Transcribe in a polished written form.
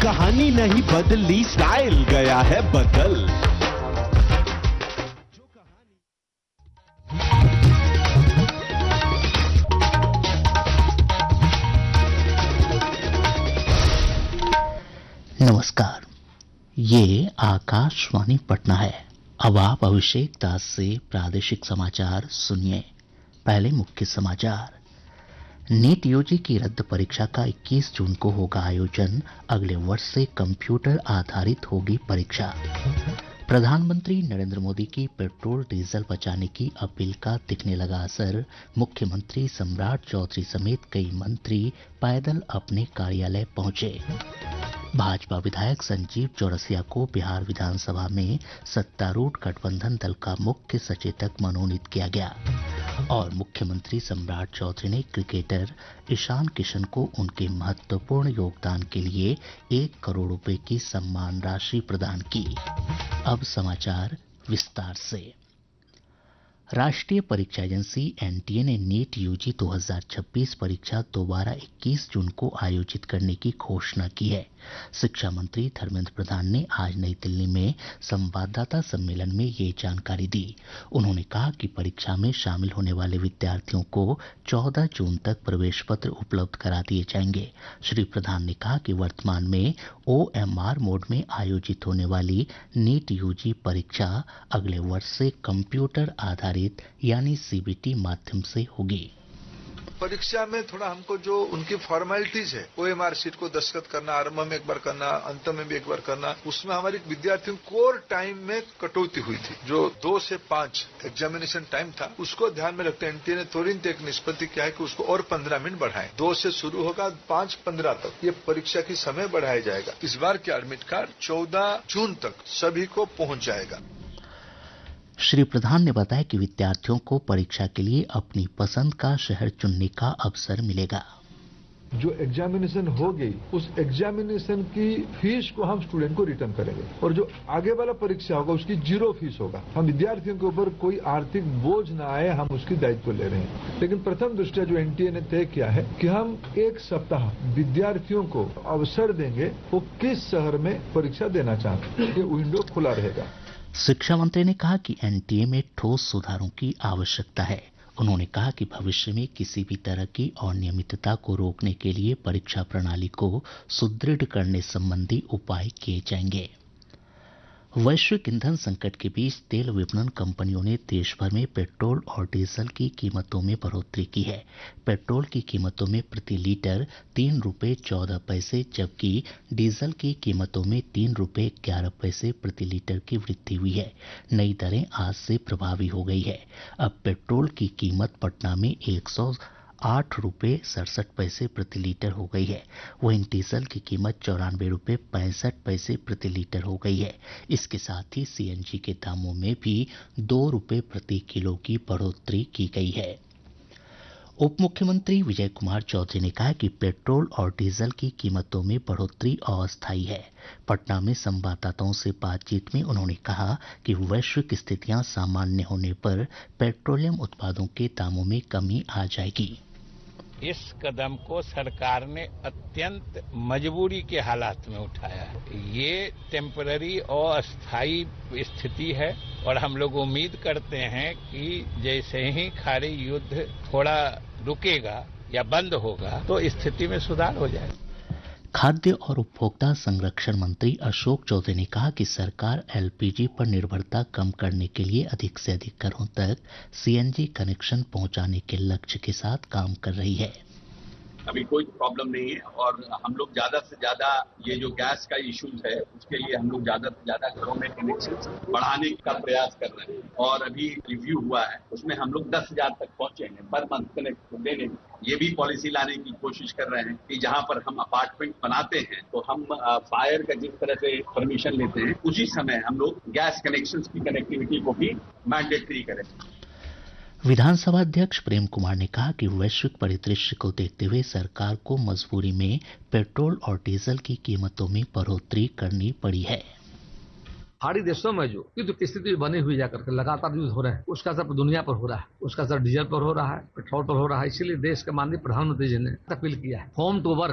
कहानी नहीं बदली, स्टाइल गया है बदल। नमस्कार, ये आकाशवाणी पटना है। अब आप अभिषेक दास से प्रादेशिक समाचार सुनिए। पहले मुख्य समाचार। नीट यूजी की रद्द परीक्षा का 21 जून को होगा आयोजन। अगले वर्ष से कंप्यूटर आधारित होगी परीक्षा। प्रधानमंत्री नरेंद्र मोदी की पेट्रोल डीजल बचाने की अपील का दिखने लगा असर। मुख्यमंत्री सम्राट चौधरी समेत कई मंत्री पैदल अपने कार्यालय पहुंचे। भाजपा विधायक संजीव चौरसिया को बिहार विधानसभा में सत्तारूढ़ गठबंधन दल का मुख्य सचेतक मनोनीत किया गया। और मुख्यमंत्री सम्राट चौधरी ने क्रिकेटर ईशान किशन को उनके महत्वपूर्ण योगदान के लिए 1 करोड़ रुपए की सम्मान राशि प्रदान की। अब समाचार विस्तार से। राष्ट्रीय परीक्षा एजेंसी एनटीए ने नीट यूजी 2026 परीक्षा दोबारा 21 जून को आयोजित करने की घोषणा की है। शिक्षा मंत्री धर्मेंद्र प्रधान ने आज नई दिल्ली में संवाददाता सम्मेलन में ये जानकारी दी। उन्होंने कहा कि परीक्षा में शामिल होने वाले विद्यार्थियों को 14 जून तक प्रवेश पत्र उपलब्ध करा दिए जाएंगे। श्री प्रधान ने कहा कि वर्तमान में ओएमआर मोड में आयोजित होने वाली नीट यूजी परीक्षा अगले वर्ष से कंप्यूटर आधारित यानी सीबीटी माध्यम से होगी। परीक्षा में थोड़ा हमको जो उनकी फॉर्मेलिटीज है, ओएमआर शीट को दस्तखत करना, आरंभ में एक बार करना, अंत में भी एक बार करना, उसमें हमारे विद्यार्थियों कोर टाइम में कटौती हुई थी। जो 2 से 5 एग्जामिनेशन टाइम था, उसको ध्यान में रखते एनटीए ने तुरंत एक निष्पत्ति किया है कि उसको और 15 मिनट बढ़ाएं। 2 से शुरू होगा, 5-15 तक ये परीक्षा की समय बढ़ाया जाएगा। इस बार की एडमिट कार्ड 14 जून तक सभी को पहुंच जाएगा। श्री प्रधान ने बताया कि विद्यार्थियों को परीक्षा के लिए अपनी पसंद का शहर चुनने का अवसर मिलेगा। जो एग्जामिनेशन हो गई, उस एग्जामिनेशन की फीस को हम स्टूडेंट को रिटर्न करेंगे और जो आगे वाला परीक्षा होगा उसकी 0 फीस होगा। हम विद्यार्थियों के ऊपर कोई आर्थिक बोझ न आए, हम उसकी दायित्व ले रहे हैं। लेकिन प्रथम दृष्टया जो एनटीए ने तय किया है कि हम 1 सप्ताह विद्यार्थियों को अवसर देंगे वो किस शहर में परीक्षा देना चाहते हैं, ये विंडो खुला रहेगा। शिक्षा मंत्री ने कहा कि एनटीए में ठोस सुधारों की आवश्यकता है। उन्होंने कहा कि भविष्य में किसी भी तरह की अनियमितता को रोकने के लिए परीक्षा प्रणाली को सुदृढ़ करने संबंधी उपाय किए जाएंगे। वैश्विक ईंधन संकट के बीच तेल विपणन कंपनियों ने देश भर में पेट्रोल और डीजल की कीमतों में बढ़ोतरी की है। पेट्रोल की कीमतों में प्रति लीटर 3 रुपये 14 पैसे, जबकि डीजल की कीमतों में 3 रुपये 11 पैसे प्रति लीटर की वृद्धि हुई है। नई दरें आज से प्रभावी हो गई है। अब पेट्रोल की कीमत पटना में 108 रुपये 67 पैसे प्रति लीटर हो गई है। वहीं डीजल की कीमत 94 रुपये 65 पैसे प्रति लीटर हो गई है। इसके साथ ही सीएनजी के दामों में भी 2 रुपये प्रति किलो की बढ़ोतरी की गई है। उप मुख्यमंत्री विजय कुमार चौधरी ने कहा कि पेट्रोल और डीजल की कीमतों में बढ़ोतरी अस्थायी है। पटना में संवाददाताओं से बातचीत में उन्होंने कहा कि वैश्विक स्थितियां सामान्य होने पर पेट्रोलियम उत्पादों के दामों में कमी आ जाएगी। इस कदम को सरकार ने अत्यंत मजबूरी के हालात में उठाया है। ये टेम्पररी और अस्थायी स्थिति है और हम लोग उम्मीद करते हैं कि जैसे ही खाड़ी युद्ध थोड़ा रुकेगा या बंद होगा तो स्थिति में सुधार हो जाएगा। खाद्य और उपभोक्ता संरक्षण मंत्री अशोक चौधरी ने कहा कि सरकार एलपीजी पर निर्भरता कम करने के लिए अधिक से अधिक घरों तक सीएनजी कनेक्शन पहुंचाने के लक्ष्य के साथ काम कर रही है। अभी कोई प्रॉब्लम नहीं है और हम लोग ज्यादा से ज्यादा ये जो गैस का इश्यूज है उसके लिए हम लोग ज्यादा से ज्यादा घरों में कनेक्शन बढ़ाने का प्रयास कर रहे हैं और अभी रिव्यू हुआ है उसमें हम लोग 10,000 तक पहुंचेंगे पर मंथ कनेक्ट देने में। ये भी पॉलिसी लाने की कोशिश कर रहे हैं कि जहां पर हम अपार्टमेंट बनाते हैं तो हम फायर का जिस तरह से परमिशन लेते हैं उसी समय हम लोग गैस कनेक्शन की कनेक्टिविटी को भी मैंडेटरी करें। विधानसभा अध्यक्ष प्रेम कुमार ने कहा कि वैश्विक परिदृश्य को देखते हुए सरकार को मजबूरी में पेट्रोल और डीजल की कीमतों में बढ़ोतरी करनी पड़ी है। पहाड़ी देशों में जो युद्ध की स्थिति बनी हुई जाकर के लगातार युद्ध हो रहे हैं उसका असर दुनिया पर हो रहा है, उसका असर डीजल पर हो रहा है, पेट्रोल पर हो रहा है। इसीलिए देश के माननीय प्रधानमंत्री जी ने अपील किया है होम टू वर्क